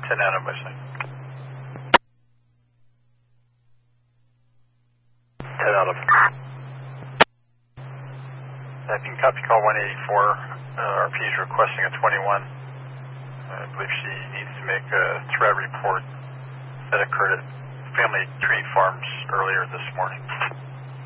10 Adam Wesley. 10 Adam. I think copy call 184. RP is requesting a 21. I believe she needs to make a threat report that occurred at Family Tree Farms earlier this morning.